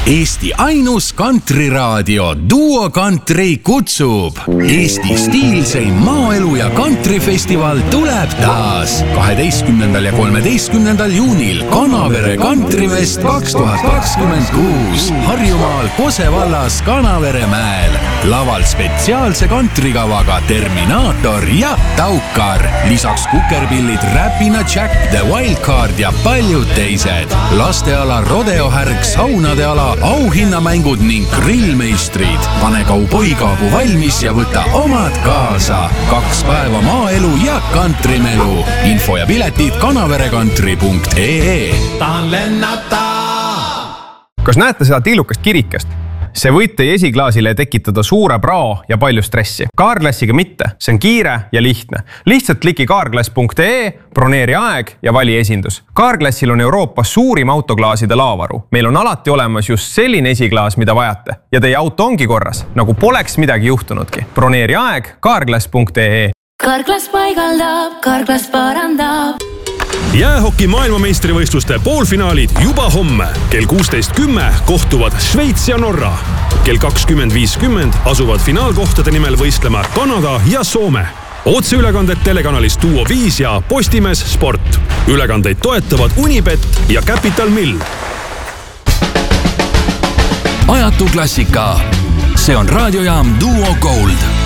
Eesti ainus kantriraadio Duo Country kutsub. Eesti stiilseim maaelu ja kantrifestival tuleb taas 12. ja 13. juunil Kanavere Kantrifest 2026 Harjumaal Kose vallas Kanavere mäel. Laval spetsiaalse kantrikavaga Terminaator ja Taukar. Lisaks kukerpillid Räpina Jack, The Wildcard ja paljud teised. Lasteala rodeohärg, saunade ala, auhinnamängud ning grillmeistrid. Pane kauboikaabu valmis ja võta omad kaasa. 2 päeva maaelu ja kantrimelu. Info ja piletid kanaverekantri.ee. Tahan lennata! Kas näete seda tillukast kirikest? See võib teie esiklaasile tekitada suure prao ja palju stressi. Carglassiga mitte, see on kiire ja lihtne. Lihtsalt kliki carglass.ee, broneeri aeg ja vali esindus. Carglassil on Euroopas suurim autoklaaside laavaru. Meil on alati olemas just selline esiklaas, mida vajate. Ja teie auto ongi korras, nagu poleks midagi juhtunudki. Broneeri aeg carglass.ee. Carglass paigaldab, Carglass parandab. Jäähoki maailmameistrivõistluste poolfinaalid juba homme. Kell 16.10 kohtuvad Šveits ja Norra. Kell 20.50 asuvad finaalkohtade nimel võistlema Kanada ja Soome. Otseülekanded telekanalis Duo 5 ja Postimees Sport. Ülekandeid toetavad Unibet ja Capital Mill. Ajatu klassika. See on raadiojaam Duo Gold.